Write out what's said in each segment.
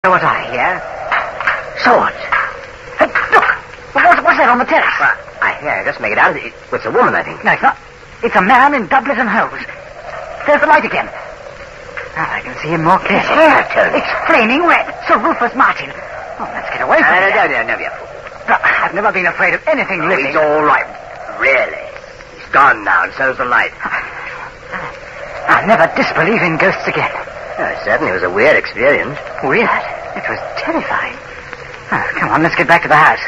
What I hear? Swords. Hey, look! What's that on the terrace? Well, I just make it out. It's a woman, I think. No, it's not. It's a man in doublet and hose. There's the light again. Now I can see him more clearly. It's flaming red. Sir Rufus Martin. Oh, let's get away from here. No, you fool. I've never been afraid of anything living. He's all right. Really. He's gone now, and so's the light. I'll never disbelieve in ghosts again. Oh, it certainly was a weird experience. Weird? It was terrifying. Oh, come on, let's get back to the house.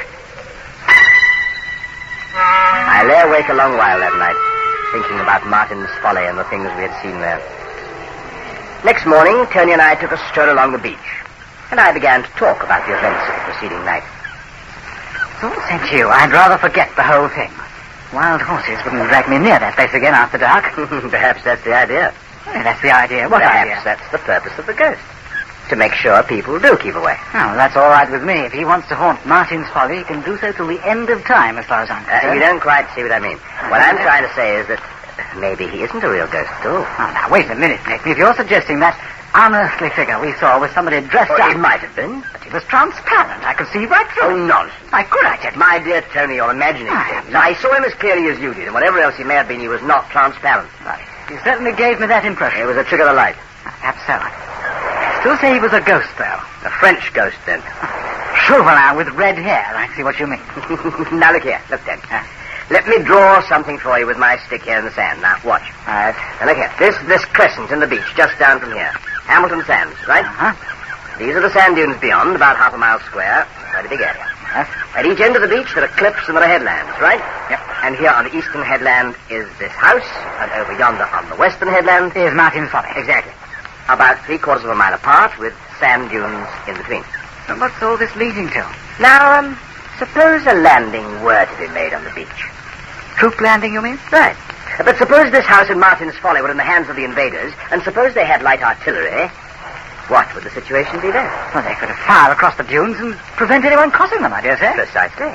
I lay awake a long while that night, thinking about Martin's Folly and the things we had seen there. Next morning, Tony and I took a stroll along the beach, and I began to talk about the events of the preceding night. So, said you, I'd rather forget the whole thing. Wild horses wouldn't drag me near that place again after dark. Perhaps that's the idea. Well, that's the idea. What idea? Perhaps that's the purpose of the ghost. To make sure people do keep away. Oh, that's all right with me. If he wants to haunt Martin's Folly, he can do so till the end of time, as far as I'm concerned. You don't quite see what I mean. What I'm trying to say is that maybe he isn't a real ghost at all. Oh, now, wait a minute, Nick. If you're suggesting that unearthly figure we saw was somebody dressed up... It might have been. But he was transparent. I could see right through Oh, him. nonsense. I could, I tell you. My dear Tony, you're imagining things. I saw him as clearly as you did, and whatever else he may have been, he was not transparent. Right. You certainly gave me that impression. It was a trick of the light. Perhaps so. I still say he was a ghost, though. A French ghost, then. Chauvelin with red hair. I see what you mean. Now, look here. Look, then. Let me draw something for you with my stick here in the sand. Now, watch. All right. Now, look here. This crescent in the beach, just down from here. Hamilton Sands, right? Uh-huh. These are the sand dunes beyond, about half a mile square. Very big area. Yes. At each end of the beach, there are cliffs and there are headlands, right? Yep. And here on the eastern headland is this house, and over yonder on the western headland... Here's Martin's Folly. Exactly. About 3/4 of a mile apart, with sand dunes in between. So what's all this leading to? Now, suppose a landing were to be made on the beach. Troop landing, you mean? Right. But suppose this house in Martin's Folly were in the hands of the invaders, and suppose they had light artillery, what would the situation be then? Well, they could fire across the dunes and prevent anyone crossing them, I dare say. Precisely.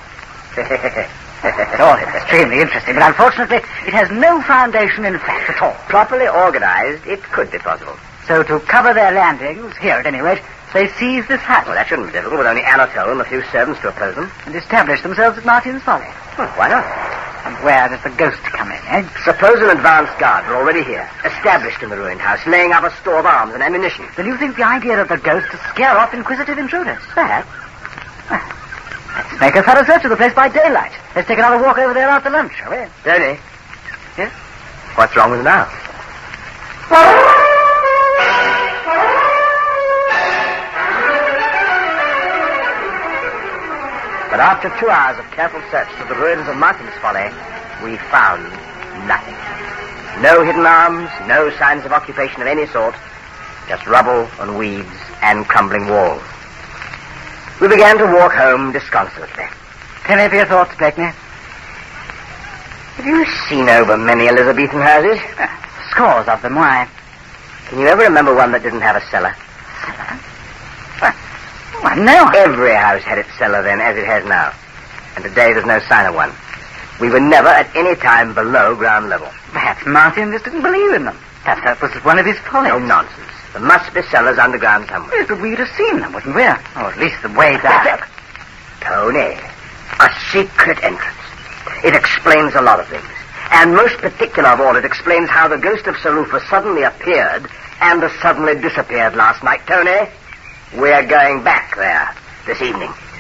It's all extremely interesting, but unfortunately, it has no foundation in fact at all. Properly organized, it could be possible. So to cover their landings, here at any rate, they seize this house. Well, that shouldn't be difficult, with only Anatole and a few servants to oppose them. And establish themselves at Martin's Folly. Well, why not? And where does the ghost come in, eh? Suppose an advance guard were already here, established in the ruined house, laying up a store of arms and ammunition. Then you think the idea of the ghost to scare off inquisitive intruders? Perhaps. Well, let's make a thorough search of the place by daylight. Let's take another walk over there after lunch, shall we? Tony? Yes? What's wrong with it now? But after 2 hours of careful search through the ruins of Martin's Folly, we found nothing. No hidden arms, no signs of occupation of any sort, just rubble and weeds and crumbling walls. We began to walk home disconsolately. Tell me your thoughts, Blakeney. Have you seen over many Elizabethan houses? Scores of them, why? Can you ever remember one that didn't have a cellar? Cellar? Well, no. Every house had its cellar then, as it has now. And today there's no sign of one. We were never at any time below ground level. Perhaps Martin just didn't believe in them. Perhaps that was one of his follies. No nonsense. There must be cellars underground somewhere. Yes, but we'd have seen them, wouldn't we? Or at least the way back. Tony, a secret entrance. It explains a lot of things. And most particular of all, it explains how the ghost of Sir Rufus suddenly appeared and suddenly disappeared last night. Tony, we're going back there this evening.